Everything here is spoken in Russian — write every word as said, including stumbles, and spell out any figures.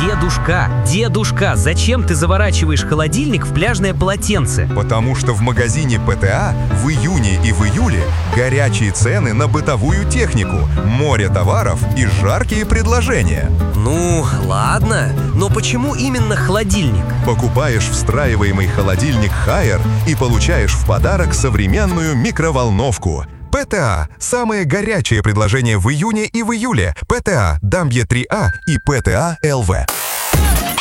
Дедушка, дедушка, зачем ты заворачиваешь холодильник в пляжное полотенце? Потому что в магазине ПТА в июне и в июле горячие цены на бытовую технику, море товаров и жаркие предложения. Ну, ладно, но почему именно холодильник? Покупаешь встраиваемый холодильник Haier и получаешь в подарок современную микроволновку. ПТА – самые горячие предложения в июне и в июле. ПТА, Дамбье три А и ПТА ЛВ.